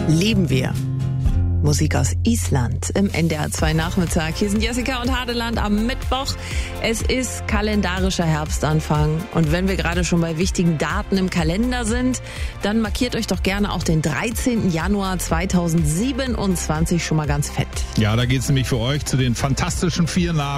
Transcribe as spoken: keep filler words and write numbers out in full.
lieben wir. Musik aus Island im N D R zwei Nachmittag. Hier sind Jessica und Hadeland am Mittwoch. Es ist kalendarischer Herbstanfang. Und wenn wir gerade schon bei wichtigen Daten im Kalender sind, dann markiert euch doch gerne auch den dreizehnten Januar zweitausendsiebenundzwanzig schon mal ganz fett. Ja, da geht's nämlich für euch zu den fantastischen vier nach